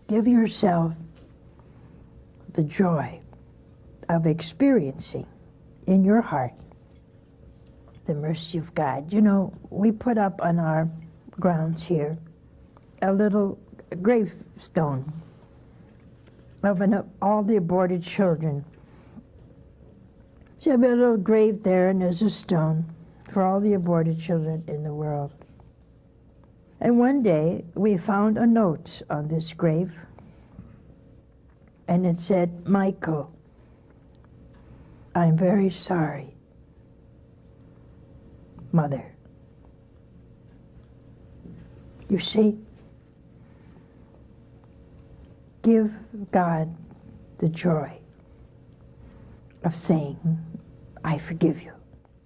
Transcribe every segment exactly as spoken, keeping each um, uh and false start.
Give yourself the joy of experiencing in your heart the mercy of God. You know, we put up on our grounds here a little gravestone of an, all the aborted children. So you have a little grave there, and there's a stone for all the aborted children in the world. And one day we found a note on this grave, and it said, Michael, I'm very sorry, Mother. You see, give God the joy of saying, I forgive you.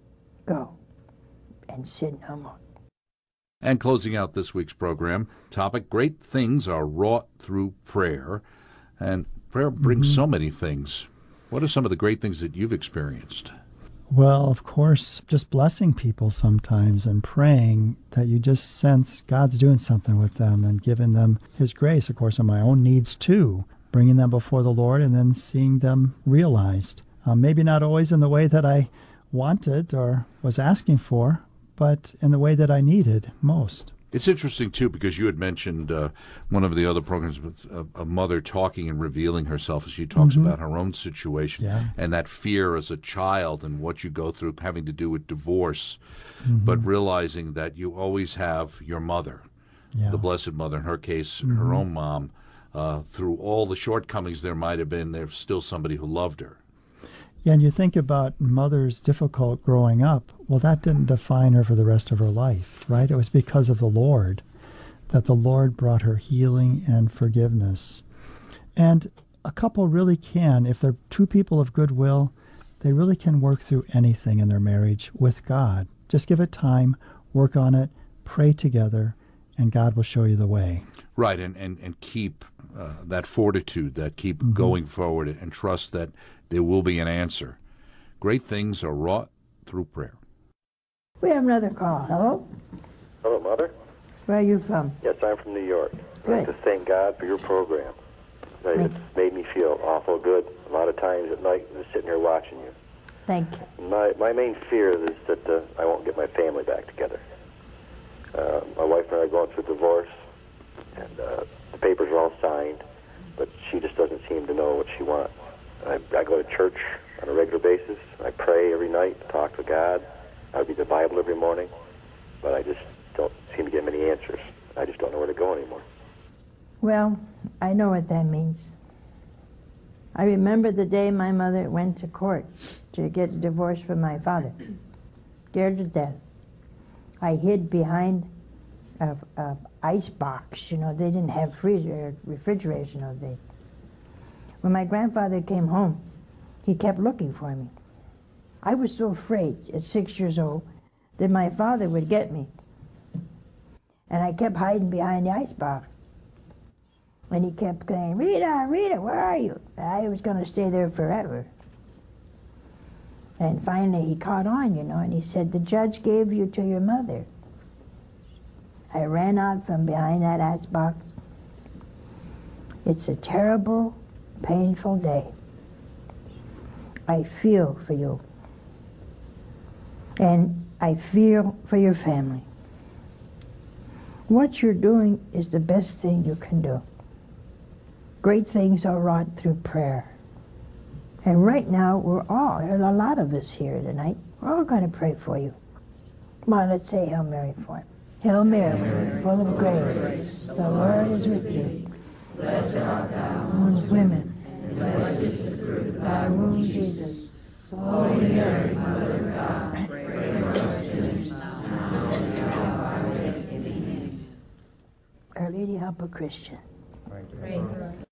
Go and sin no more. And closing out this week's program, topic, great things are wrought through prayer. And prayer brings mm-hmm. so many things. What are some of the great things that you've experienced? Well, of course, just blessing people sometimes and praying that you just sense God's doing something with them and giving them His grace, of course, and my own needs too, bringing them before the Lord and then seeing them realized. Uh, maybe not always in the way that I wanted or was asking for, but in the way that I needed most. It's interesting, too, because you had mentioned uh, one of the other programs with a, a mother talking and revealing herself as she talks mm-hmm. about her own situation yeah. and that fear as a child and what you go through having to do with divorce, mm-hmm. but realizing that you always have your mother, yeah. the Blessed Mother, in her case, mm-hmm. her own mom. Uh, through all the shortcomings there might have been, there's still somebody who loved her. Yeah, and you think about mother's difficult growing up. Well, that didn't define her for the rest of her life, right? It was because of the Lord that the Lord brought her healing and forgiveness. And a couple really can, if they're two people of goodwill, they really can work through anything in their marriage with God. Just give it time, work on it, pray together, and God will show you the way. Right, and, and, and keep uh, that fortitude, that keep mm-hmm. going forward, and trust that there will be an answer. Great things are wrought through prayer. We have another call. Hello? Hello, Mother. Where are you from? Yes, I'm from New York. Good. I'd like to thank God for your program. It's made me feel awful good. A lot of times at night, I'm just sitting here watching you. Thank you. My my main fear is that uh, I won't get my family back together. Uh, my wife and I are going through a divorce, and uh, the papers are all signed, but she just doesn't seem to know what she wants. I, I go to church on a regular basis. I pray every night, talk to God. I read the Bible every morning, but I just don't seem to get many answers. I just don't know where to go anymore. Well, I know what that means. I remember the day my mother went to court to get a divorce from my father. Scared to death. I hid behind a, a ice box. You know, they didn't have freezer, refrigerators in those days. When my grandfather came home, he kept looking for me. I was so afraid at six years old that my father would get me. And I kept hiding behind the icebox. And he kept saying, Rita, Rita, where are you? I was going to stay there forever. And finally he caught on, you know, and he said, the judge gave you to your mother. I ran out from behind that icebox. It's a terrible, painful day. I feel for you. And I feel for your family. What you're doing is the best thing you can do. Great things are wrought through prayer. And right now, we're all, there's a lot of us here tonight, we're all going to pray for you. Come on, let's say Hail Mary for him. Hail Mary, Mary full of grace, the Lord is with you. Blessed art thou amongst women, and blessed is the fruit of thy womb, Jesus. Holy Mary, Mother of God, pray for us sinners, now and at the hour of our death. Amen. Our Lady, help a Christian. Pray for us.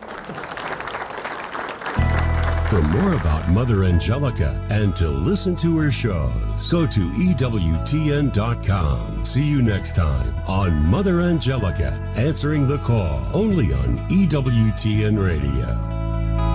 For more about Mother Angelica and to listen to her shows, go to E W T N dot com. See you next time on Mother Angelica, answering the call, only on E W T N Radio.